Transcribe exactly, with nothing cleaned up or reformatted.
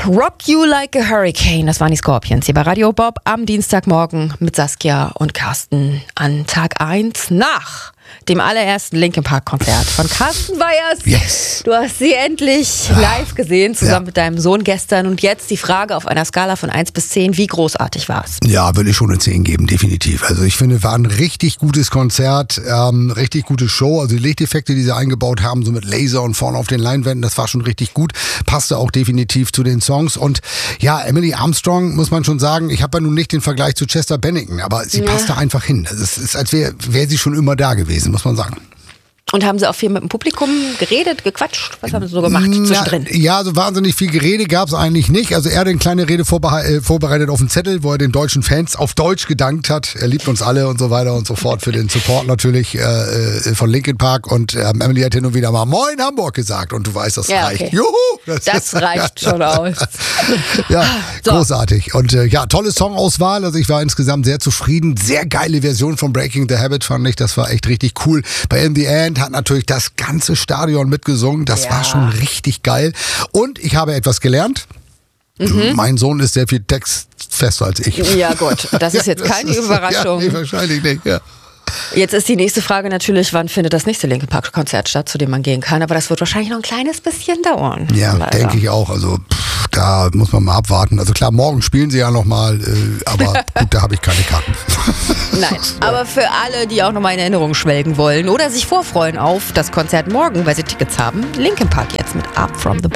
Rock You Like a Hurricane, das waren die Scorpions hier bei Radio Bob am Dienstagmorgen mit Saskia und Carsten an Tag eins nach dem allerersten Linkin Park Konzert von Carsten Weihers. Yes. Du hast sie endlich live gesehen, zusammen ja. mit deinem Sohn gestern. Und jetzt die Frage auf einer Skala von eins bis zehn, wie großartig war es? Ja, würde ich schon eine zehn geben, definitiv. Also ich finde, war ein richtig gutes Konzert, ähm, richtig gute Show. Also die Lichteffekte, die sie eingebaut haben, so mit Laser und vorne auf den Leinwänden, das war schon richtig gut. Passte auch definitiv zu den Songs. Und ja, Emily Armstrong, muss man schon sagen, ich habe ja nun nicht den Vergleich zu Chester Bennington, aber sie ja. passte einfach hin. Es ist, als wäre wär sie schon immer da gewesen, muss man sagen. Und haben sie auch viel mit dem Publikum geredet, gequatscht? Was haben sie so gemacht zwischendrin? Ja, so wahnsinnig viel Gerede gab es eigentlich nicht. Also er hat eine kleine Rede vorbe- vorbereitet auf dem Zettel, wo er den deutschen Fans auf Deutsch gedankt hat. Er liebt uns alle und so weiter und so fort für den Support natürlich äh, von Linkin Park. Und ähm, Emily hat hin und wieder mal Moin Hamburg gesagt. Und du weißt, das ja, reicht. Okay. Juhu! Das, das reicht schon aus. Ja, so. Großartig. Und äh, ja, tolle Songauswahl. Also ich war insgesamt sehr zufrieden. Sehr geile Version von Breaking the Habit fand ich. Das war echt richtig cool. Bei In the End hat natürlich das ganze Stadion mitgesungen. Das ja. war schon richtig geil. Und ich habe etwas gelernt. Mhm. Mein Sohn ist sehr viel textfester als ich. Ja gut, das ist jetzt keine ist, Überraschung. Ja, nee, wahrscheinlich nicht, ja. Jetzt ist die nächste Frage natürlich, wann findet das nächste Linkin Park Konzert statt, zu dem man gehen kann. Aber das wird wahrscheinlich noch ein kleines bisschen dauern. Ja, denke ich auch. Also pff, da muss man mal abwarten. Also klar, morgen spielen sie ja nochmal, äh, aber gut, da habe ich keine Karten. Nein, aber für alle, die auch nochmal in Erinnerung schwelgen wollen oder sich vorfreuen auf das Konzert morgen, weil sie Tickets haben, Linkin Park jetzt mit Up From The Bottom.